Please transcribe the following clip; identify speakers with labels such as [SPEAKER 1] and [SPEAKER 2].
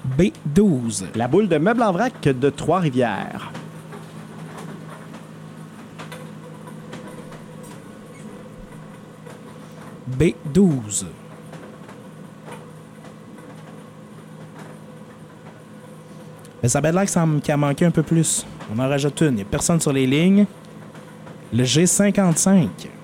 [SPEAKER 1] B12.
[SPEAKER 2] La boule de meubles en vrac de Trois-Rivières.
[SPEAKER 1] B12. Mais ça a l'air qu'il a manqué un peu plus. On en rajoute une. Il n'y a personne sur les lignes. Le G55.